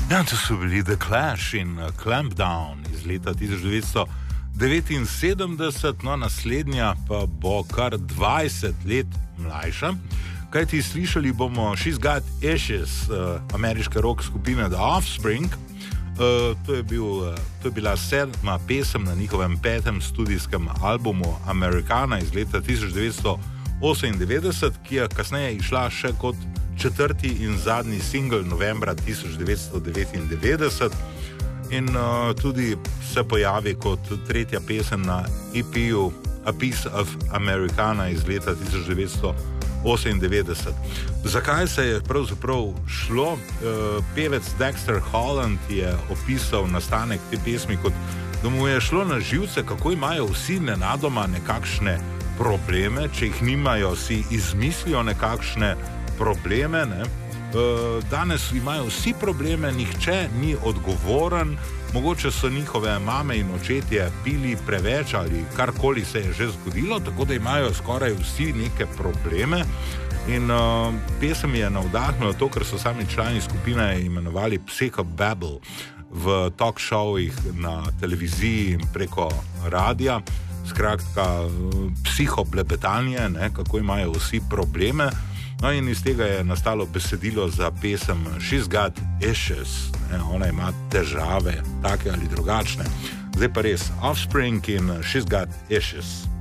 Ja, to so bili The Clash in Clampdown iz leta 1979, no naslednja pa bo kar 20 let mlajša. Kaj ti slišali bomo She's Got Issues, ameriške rock skupine The Offspring. To je bila 7. pesem na njihovem 5. studijskem albumu Americana iz leta 1998, ki je kasneje išla še kot 4. in zadnji singel novembra 1999 in tudi se pojavi kot 3. pesem na EP-ju A Piece of Americana iz leta 1998. Zakaj se je pravzaprav šlo? Pevec Dexter Holland je opisal nastanek te pesmi kot, da mu je šlo na živce, kako imajo vsi nenadoma nekakšne probleme, če jih nimajo, si izmislijo nekakšne probleme. Ne? Danes imajo vsi probleme, nihče ni odgovoren, mogoče so njihove mame in očetje pili preveč ali karkoli se je že zgodilo, tako da imajo skoraj vsi neke probleme. In pesem je navdahnila to, ker so sami člani skupine imenovali Psychobabble v talk showih na televiziji in preko radija. Skratka, psihoblepetanje, kako imajo vsi probleme. No in iz tega je nastalo besedilo za pesem She's Got Issues. Ona ima težave, take ali drugačne. Zdaj pa res Offspring in She's Got Issues.